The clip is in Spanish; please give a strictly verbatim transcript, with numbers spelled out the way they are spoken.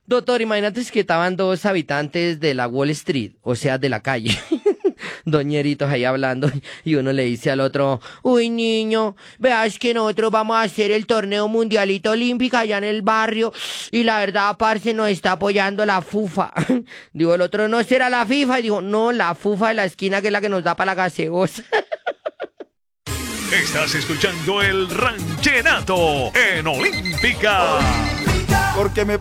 Doctor, imagínate que estaban dos habitantes de la Wall Street, o sea, de la calle. Doñeritos ahí hablando y uno le dice al otro, uy niño, veas que nosotros vamos a hacer el torneo mundialito olímpico allá en el barrio y la verdad, parce, nos está apoyando la FUFA. Digo, el otro, ¿no será la FIFA? Y dijo, no, la FUFA de la esquina que es la que nos da para la gaseosa. Estás escuchando el Ranchenato en Olímpica. Porque me